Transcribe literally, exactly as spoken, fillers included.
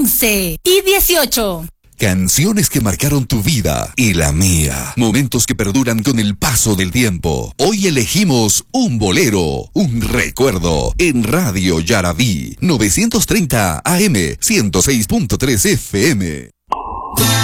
once y dieciocho. Canciones que marcaron tu vida y la mía. Momentos que perduran con el paso del tiempo. Hoy elegimos un bolero, un recuerdo. En Radio Yarabí, novecientos treinta A M, ciento seis punto tres F M.